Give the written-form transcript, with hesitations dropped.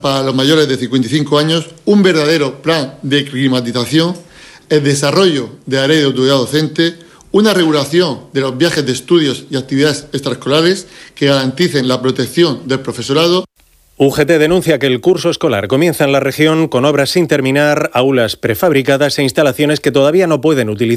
para los mayores de 55 años, un verdadero plan de climatización, el desarrollo de áreas de autoridad docente, una regulación de los viajes de estudios y actividades extraescolares que garanticen la protección del profesorado. UGT denuncia que el curso escolar comienza en la región con obras sin terminar, aulas prefabricadas e instalaciones que todavía no pueden utilizar.